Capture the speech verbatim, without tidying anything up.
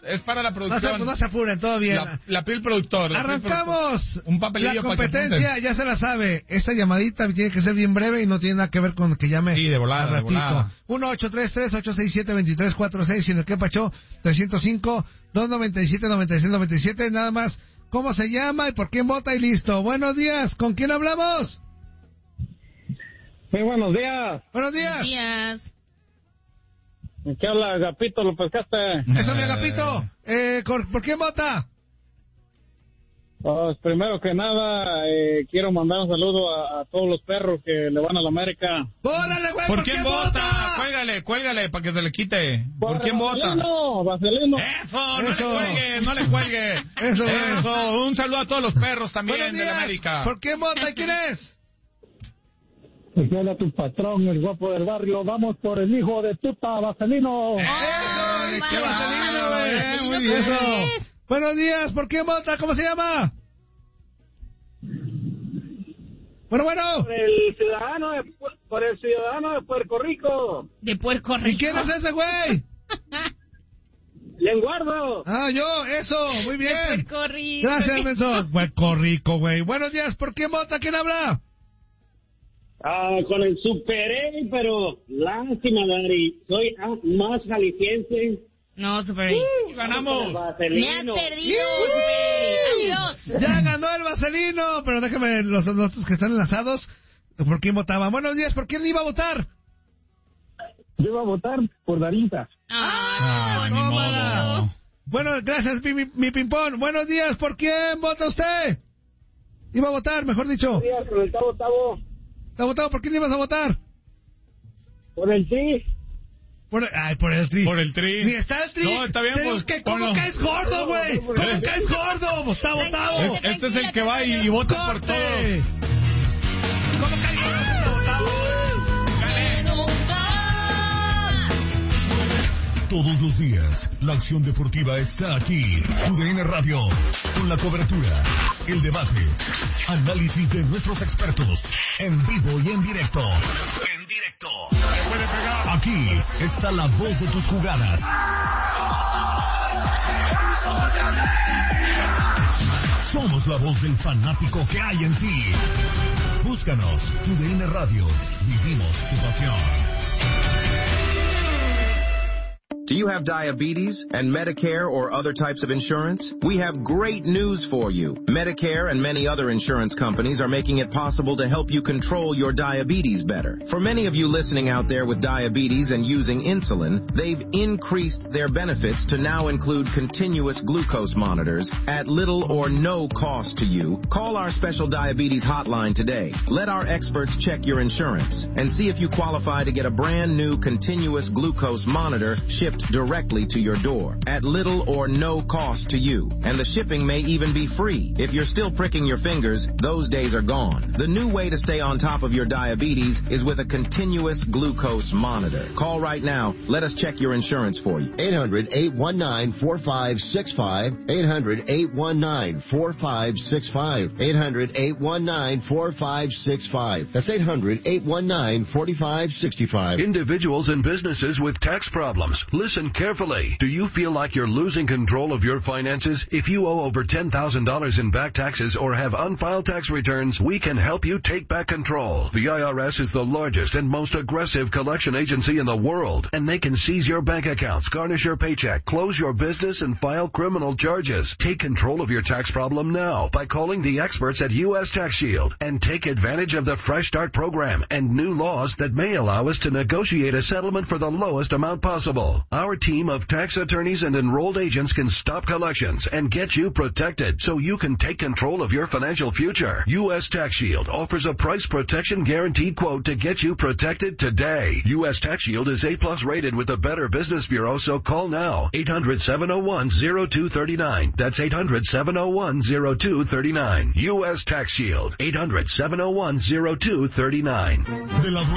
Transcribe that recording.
Es para la producción. No se, no se apuren, todo bien. La, la piel productor. La Arrancamos. Piel productor. Un papelillo la competencia, ya se la sabe. Esta llamadita tiene que ser bien breve y no tiene nada que ver con que llame. Sí, de volada, de volada. uno ocho tres tres, ocho seis siete, dos tres cuatro seis y en el que pachó trescientos cinco, doscientos noventa y siete, noventa y seis, noventa y siete. Nada más, ¿cómo se llama y por quién vota y listo? Buenos días, ¿con quién hablamos? Muy buenos días. Buenos días. Buenos días. ¿Qué habla, Agapito? ¿Lo pescaste? Eso, mi Agapito. Eh, ¿Por quién vota? Pues primero que nada, eh, quiero mandar un saludo a, a todos los perros que le van a la América. ¡Órale, güey! ¿Por, ¿Por quién quién vota? vota? Cuélgale, cuélgale para que se le quite. ¿Por, ¿Por quién Vaselino, vota? Vaselino. Eso, no Eso. le cuelgue, no le cuelgue. Eso, Eso, un saludo a todos los perros también Buenos de la días. América. ¿Por quién vota y quién es? Pues hola tu patrón, el guapo del barrio. Vamos por el hijo de tuta, Vaselino. ¡Eso! my ¡Qué God. Vaselino, güey! Vaselino, Muy bien. ¿cómo Eso. es? Buenos días, ¿por quién vota? ¿Cómo se llama? Bueno, bueno. Por el ciudadano de, por el ciudadano de Puerto Rico. De Puerto Rico. ¿Y quién es ese güey? Lenguardo. Ah, yo, eso, muy De bien. Puerto Rico. Gracias, Menso. Puerto Rico, güey. Buenos días, ¿por quién vota? ¿Quién habla? Ah, con el superé, pero lástima, Dari. Soy ah, más jalisciense. No, Super Uh, ganamos. Me has Vaselino. perdido, Super Adiós. Ya ganó el Vaselino, pero déjame los los otros que están enlazados. ¿Por quién votaba? Buenos días, ¿por quién iba a votar? Yo iba a votar por Darita. Ah, Ah, qué ni bonito. modo. Bueno, gracias, mi, mi, mi pimpón. Buenos días, ¿por quién vota usted? Iba a votar, mejor dicho. Días con el Tavo Tavo. ¿Ha votado? ¿Por quién ibas a votar? Por el Tri. Por, ay, por el Tri. Por el Tri. Ni está el Tri. No, está bien, Te digo pues, que ¿Cómo ponlo. caes gordo, güey? ¿Cómo caes gordo? Está votado. Tranquilo. Es- Este es el que va y, y vota por ¡Corte! todos. ¿Cómo caes gordo? Está votado. Todos los días, la acción deportiva está aquí. U D N Radio, con la cobertura, el debate, análisis de nuestros expertos, en vivo y en directo. En directo. Aquí está la voz de tus jugadas. Somos la voz del fanático que hay en ti. Búscanos, U D N Radio. Vivimos tu pasión. Do you have diabetes and Medicare or other types of insurance? We have great news for you. Medicare and many other insurance companies are making it possible to help you control your diabetes better. For many of you listening out there with diabetes and using insulin, they've increased their benefits to now include continuous glucose monitors at little or no cost to you. Call our special diabetes hotline today. Let our experts check your insurance and see if you qualify to get a brand new continuous glucose monitor shipped directly to your door at little or no cost to you. And the shipping may even be free. If you're still pricking your fingers, those days are gone. The new way to stay on top of your diabetes is with a continuous glucose monitor. Call right now. Let us check your insurance for you. eight hundred, eight one nine, four five six five. eight hundred, eight one nine, four five six five. eight hundred, eight one nine, four five six five. That's eight hundred, eight one nine, four five six five. Individuals and businesses with tax problems. Listen carefully. Do you feel like you're losing control of your finances? If you owe over ten thousand dollars in back taxes or have unfiled tax returns, we can help you take back control. The I R S is the largest and most aggressive collection agency in the world, and they can seize your bank accounts, garnish your paycheck, close your business, and file criminal charges. Take control of your tax problem now by calling the experts at U S Tax Shield and take advantage of the Fresh Start program and new laws that may allow us to negotiate a settlement for the lowest amount possible. Our team of tax attorneys and enrolled agents can stop collections and get you protected so you can take control of your financial future. U S Tax Shield offers a price protection guaranteed quote to get you protected today. U S Tax Shield is A plus rated with the Better Business Bureau, so call now. eight hundred, seven oh one, oh two three nine. That's eight hundred, seven oh one, oh two three nine. U S Tax Shield. eight hundred, seven oh one, oh two three nine. De la